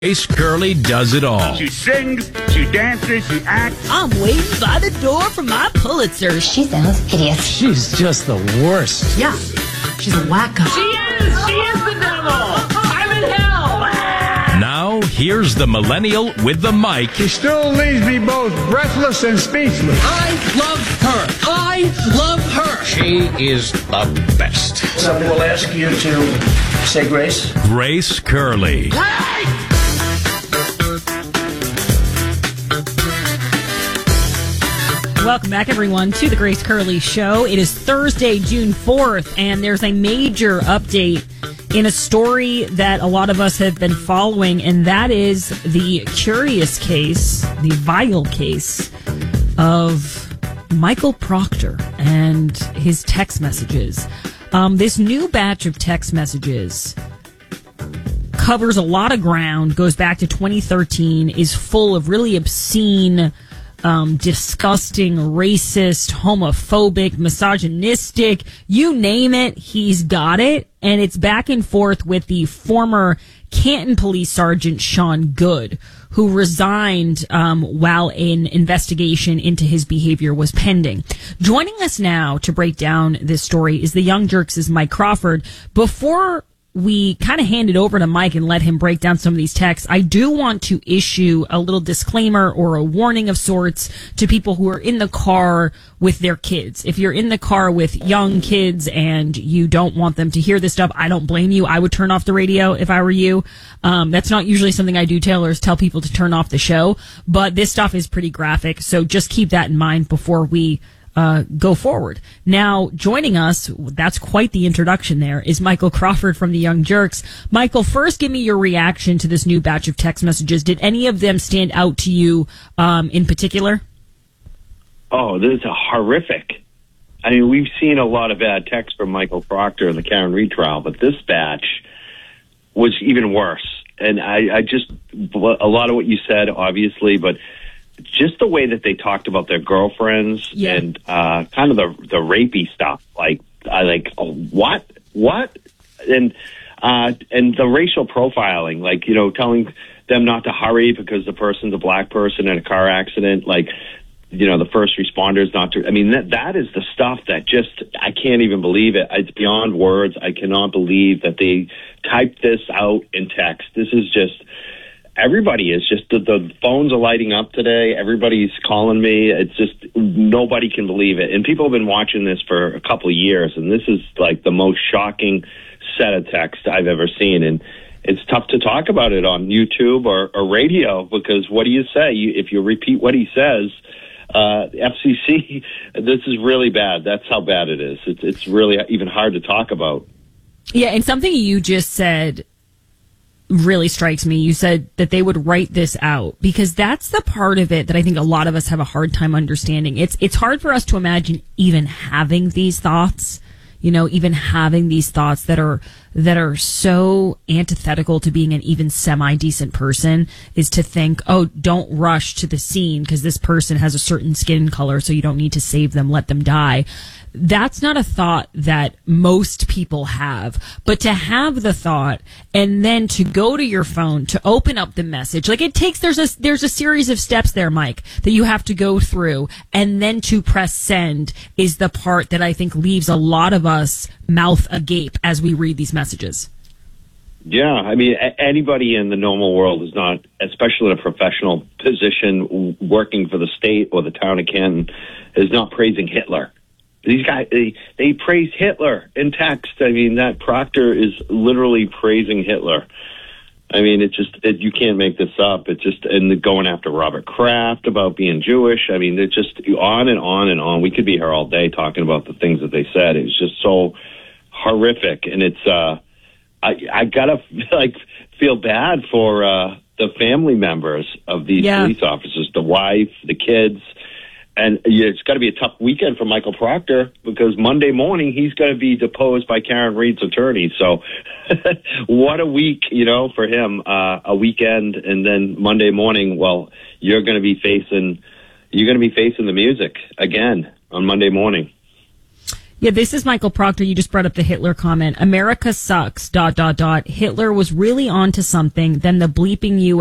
Grace Curley does it all. She sings, she dances, she acts. I'm waiting by the door for my Pulitzer. She sounds hideous. She's just the worst. Yeah, she's a wacko. She is the devil. I'm in hell. Now, here's the millennial with the mic. She still leaves me both breathless and speechless. I love her. She is the best. So we'll ask you to say grace. Grace Curley. Welcome back, everyone, to the Grace Curley Show. It is Thursday, June 4th, and there's a major update in a story that a lot of us have been following, and that is the curious case, the vile case of Michael Proctor and his text messages. This new batch of text messages covers a lot of ground, goes back to 2013, is full of really obscene, disgusting, racist, homophobic, misogynistic, you name it, he's got it. And it's back and forth with the former Canton Police Sergeant Sean Good, who resigned while an investigation into his behavior was pending. Joining us now to break down this story is the Young Jurks' Mike Crawford. Before we kind of hand it over to Mike and let him break down some of these texts, I do want to issue a little disclaimer or a warning of sorts to people who are in the car with their kids. If you're in the car with young kids and you don't want them to hear this stuff, I don't blame you. I would turn off the radio if I were you. That's not usually something I do, Taylor, is tell people to turn off the show. But this stuff is pretty graphic, so just keep that in mind before we go forward. Now, joining us, that's quite the introduction there, is Michael Crawford from the Young Jurks. Michael, first give me your reaction to this new batch of text messages. Did any of them stand out to you in particular? Oh, this is horrific. I mean, we've seen a lot of bad texts from Michael Proctor in the Karen Read trial, but this batch was even worse. And I just, a lot of what you said, obviously, but just the way that they talked about their girlfriends and kind of the rapey stuff, like what, and the racial profiling, like, you know, telling them not to hurry because the person's a black person in a car accident, like, you know, the first responders not to. I mean, that is the stuff that just, I can't even believe it. It's beyond words. I cannot believe that they typed this out in text. This is just. Everybody is just, the phones are lighting up today. Everybody's calling me. It's just, nobody can believe it. And people have been watching this for a couple of years, and this is like the most shocking set of text I've ever seen. And it's tough to talk about it on YouTube or radio, because what do you say? If you repeat what he says, FCC, this is really bad. That's how bad it is. It's really even hard to talk about. Yeah, and something you just said really strikes me. You said that they would write this out, because that's the part of it that I think a lot of us have a hard time understanding. It's hard for us to imagine even having these thoughts, you know, even having these thoughts that are so antithetical to being an even semi-decent person, is to think, oh, don't rush to the scene because this person has a certain skin color, so you don't need to save them, let them die. That's not a thought that most people have. But to have the thought and then to go to your phone, to open up the message, like it takes, there's a series of steps there, Mike, that you have to go through, and then to press send is the part that I think leaves a lot of us mouth agape as we read these messages. Yeah, I mean, anybody in the normal world is not, especially in a professional position working for the state or the town of Canton, is not praising Hitler. These guys, they praise Hitler in text. I mean, that Proctor is literally praising Hitler. I mean, you can't make this up. It's just, and going after Robert Kraft about being Jewish. I mean, it's just on and on and on. We could be here all day talking about the things that they said. It's just so horrific. And it's, I gotta feel bad for, the family members of these police officers, the wife, the kids. And it's got to be a tough weekend for Michael Proctor, because Monday morning he's going to be deposed by Karen Read's attorney. So what a week, you know, for him, a weekend. And then Monday morning, well, you're going to be facing the music again on Monday morning. Yeah, this is Michael Proctor. You just brought up the Hitler comment. America sucks, ... Hitler was really onto something. Then the bleeping U.S.